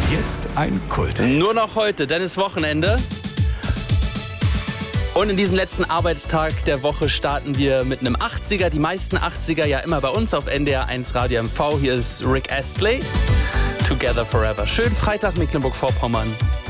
jetzt ein Kult. Nur noch heute, denn es ist Wochenende. Und in diesem letzten Arbeitstag der Woche starten wir mit einem 80er. Die meisten 80er ja immer bei uns auf NDR 1 Radio MV. Hier ist Rick Astley, Together Forever. Schönen Freitag, Mecklenburg-Vorpommern.